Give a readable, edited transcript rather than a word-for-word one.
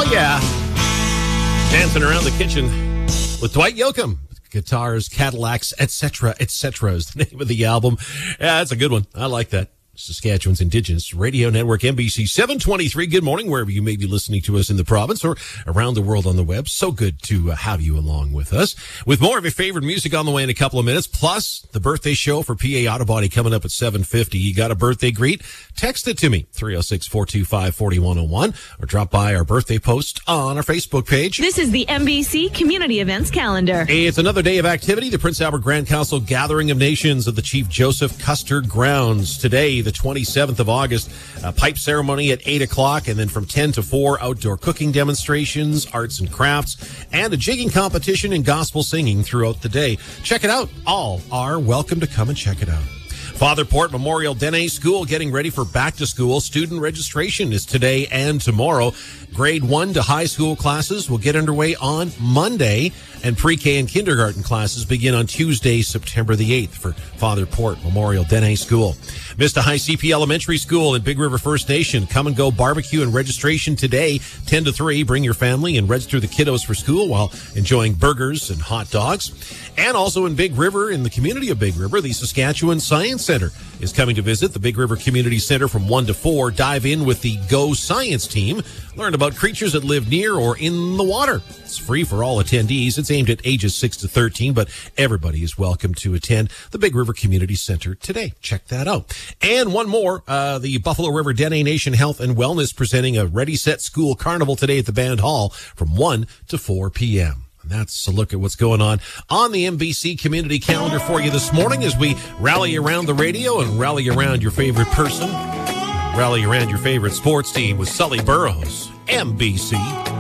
Oh, yeah. Dancing around the kitchen with Dwight Yoakam. Guitars, Cadillacs, etc., etc. is the name of the album. Yeah, that's a good one. I like that. Saskatchewan's Indigenous Radio Network, NBC 723. Good morning, wherever you may be listening to us in the province or around the world on the web. So good to have you along with us. With more of your favorite music on the way in a couple of minutes, plus the birthday show for PA Auto Body coming up at 7:50. You got a birthday greet? Text it to me, 306-425-4101, or drop by our birthday post on our Facebook page. This is the NBC Community Events Calendar. It's another day of activity. The Prince Albert Grand Council Gathering of Nations at the Chief Joseph Custer Grounds. Today, the 27th of August, a pipe ceremony at 8 o'clock, and then from 10 to 4, outdoor cooking demonstrations, arts and crafts, and a jigging competition and gospel singing throughout the day. Check it out. All are welcome to come and check it out. Father Port Memorial Dene School getting ready for back to school. Student registration is today and tomorrow. Grade 1 to high school classes will get underway on Monday, and pre-K and kindergarten classes begin on Tuesday, September the 8th for Father Port Memorial Dene School. Vista High CP Elementary School in Big River First Nation. Come and go barbecue and registration today, 10 to 3. Bring your family and register the kiddos for school while enjoying burgers and hot dogs. And also in Big River, in the community of Big River, the Saskatchewan Science Center is coming to visit the Big River Community Center from 1 to 4. Dive in with the Go Science team. Learn about creatures that live near or in the water. It's free for all attendees. It's aimed at ages 6 to 13, but everybody is welcome to attend the Big River Community Center today. Check that out. And one more, the Buffalo River Dene Nation Health and Wellness presenting a Ready Set School Carnival today at the Band Hall from 1 to 4 p.m. That's a look at what's going on the NBC community calendar for you this morning as we rally around the radio and rally around your favorite person, rally around your favorite sports team with Sully Burrows, NBC.